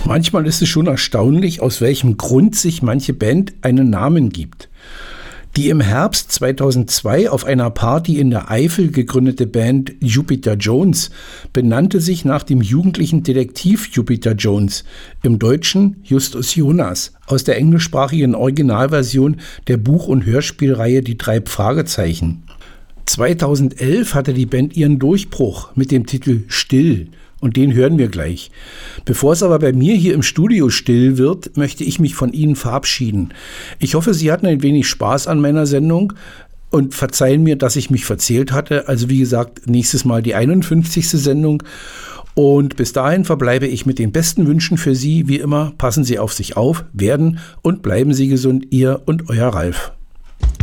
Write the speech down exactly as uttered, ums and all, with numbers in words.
Manchmal ist es schon erstaunlich, aus welchem Grund sich manche Band einen Namen gibt. Die im Herbst zweitausendzwei auf einer Party in der Eifel gegründete Band Jupiter Jones benannte sich nach dem jugendlichen Detektiv Jupiter Jones, im Deutschen Justus Jonas, aus der englischsprachigen Originalversion der Buch- und Hörspielreihe Die drei Fragezeichen. zweitausendelf hatte die Band ihren Durchbruch mit dem Titel Still. Und den hören wir gleich. Bevor es aber bei mir hier im Studio still wird, möchte ich mich von Ihnen verabschieden. Ich hoffe, Sie hatten ein wenig Spaß an meiner Sendung und verzeihen mir, dass ich mich verzählt hatte. Also wie gesagt, nächstes Mal die einundfünfzigste Sendung. Und bis dahin verbleibe ich mit den besten Wünschen für Sie. Wie immer, passen Sie auf sich auf, werden und bleiben Sie gesund, Ihr und Euer Ralf.